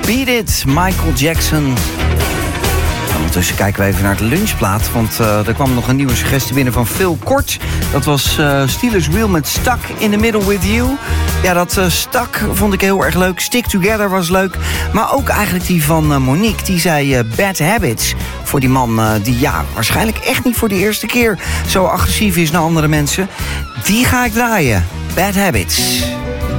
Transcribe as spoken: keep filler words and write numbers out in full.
Beat It, Michael Jackson. Ondertussen kijken we even naar de lunchplaat, want uh, er kwam nog een nieuwe suggestie binnen van Phil Kort. Dat was uh, Steelers Wheel met Stuck in the Middle with You. Ja, dat uh, Stuck vond ik heel erg leuk. Stick Together was leuk. Maar ook eigenlijk die van uh, Monique, die zei uh, Bad Habits. Voor die man uh, die ja, waarschijnlijk echt niet voor de eerste keer zo agressief is naar andere mensen. Die ga ik draaien. Bad Habits.